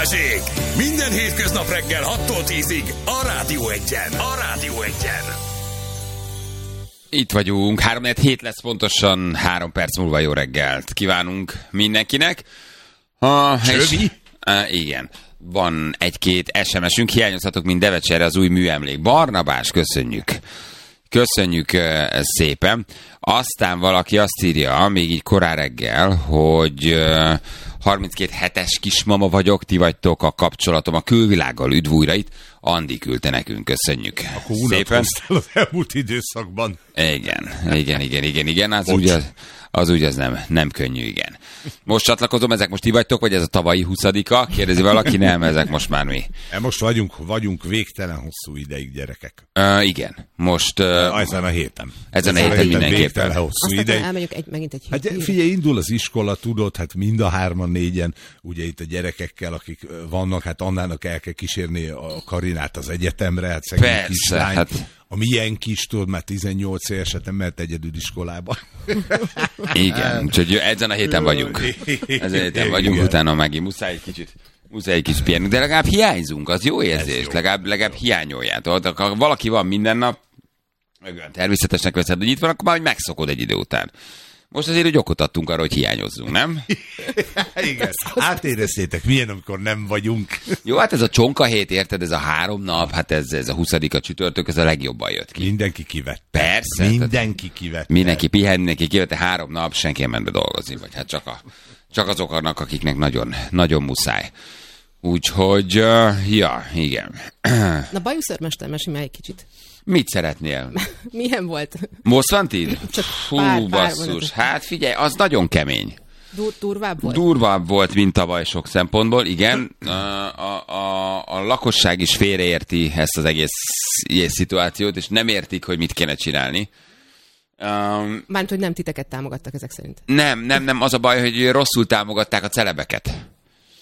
Balázsék! Minden hétköznap reggel 6-tól 10-ig a Rádió Egyen. A Rádió Egyen. Itt vagyunk, 3-4 lesz pontosan, 3 perc múlva jó reggelt kívánunk mindenkinek. Csövi? Igen. Van egy-két SMS-ünk, hiányozhatok, mint Devecsere az új műemlék. Barnabás, köszönjük. Köszönjük szépen. Aztán valaki azt írja, még így korán reggel, hogy 32 hetes kismama vagyok, ti vagytok a kapcsolatom a külvilággal, üdv újra itt. Andi küldte nekünk, köszönjük. Akkor szépen. Az elmúlt időszakban. Igen. Az úgy az nem könnyű, igen. Most csatlakozom, ezek most ti vagytok, vagy ez a tavalyi 20-a? Kérdezi valaki, nem, ezek most már mi. Most vagyunk végtelen hosszú ideig, gyerekek. Igen, most... Ezen a héten. Ezen a héten mindenképpen. Hosszú ideig. Elmegyünk megint egy hétig. Hát figyelj, indul az iskola, tudod, hát mind a 3-4, ugye itt a gyerekekkel, akik vannak, hát Annának el kell kísérni a Karinát az egyetemre, hát szegény kislány. Hát... A milyen kis, tudod, már 18 éves, nem mehet egyedül iskolába. Igen, úgyhogy ezen a héten vagyunk. Ezen a héten vagyunk, utána megint muszáj egy kicsit pihenni. De legalább hiányzunk, az jó érzés. Legalább hiányoljátok. Ha valaki van minden nap, természetesnek veszed, hogy itt van, akkor már megszokod egy idő után. Most azért, hogy okot adtunk arra, hogy hiányozzunk, nem? Igen. Átéreztétek, milyen, amikor nem vagyunk. Jó, hát ez a csonka hét, érted, ez a 3 nap, hát ez a 20-a csütörtök, ez a legjobban jött ki. Mindenki kivette. Persze. Mindenki kivette. Mindenki pihen, mindenki kivette 3 nap, senki nem ment be dolgozni, vagy hát csak azoknak, akiknek nagyon, nagyon muszáj. Úgyhogy, igen. Na, bajuszörmester, mesélj már egy kicsit. Mit szeretnél? Milyen volt? Most van tíd? Csak Hú, pár basszus. Hát figyelj, az nagyon kemény. Durvább volt? Durvább volt, mint tavaly sok szempontból, igen. A lakosság is félreérti ezt az egész szituációt, és nem értik, hogy mit kéne csinálni. Mármint, hogy nem titeket támogattak ezek szerint. Nem, az a baj, hogy rosszul támogatták a celebeket.